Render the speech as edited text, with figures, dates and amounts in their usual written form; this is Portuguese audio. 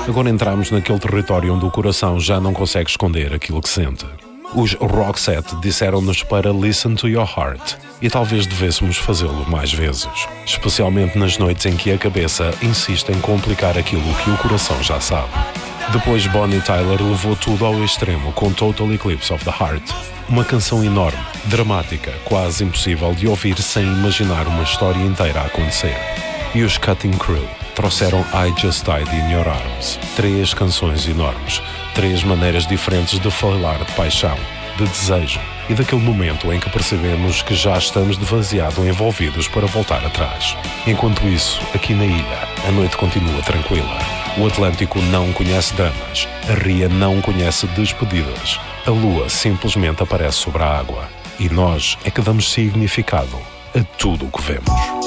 Agora entramos naquele território onde o coração já não consegue esconder aquilo que sente. Os Roxette disseram-nos para listen to your heart e talvez devêssemos fazê-lo mais vezes, especialmente nas noites em que a cabeça insiste em complicar aquilo que o coração já sabe. Depois Bonnie Tyler levou tudo ao extremo com Total Eclipse of the Heart, uma canção enorme, dramática, quase impossível de ouvir sem imaginar uma história inteira a acontecer. E os Cutting Crew trouxeram I Just Died in Your Arms, 3 canções enormes, 3 maneiras diferentes de falar de paixão, de desejo e daquele momento em que percebemos que já estamos demasiado envolvidos para voltar atrás. Enquanto isso, aqui na ilha, a noite continua tranquila. O Atlântico não conhece dramas, a ria não conhece despedidas, a lua simplesmente aparece sobre a água e nós é que damos significado a tudo o que vemos.